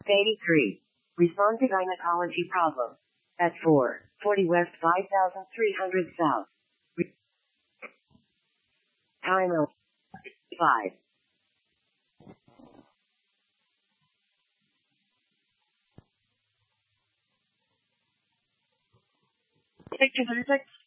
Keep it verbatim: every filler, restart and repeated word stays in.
eighty-three. Respond to gynecology problem. At four forty West five thousand three hundred South. Time of five. Six two thirty-six.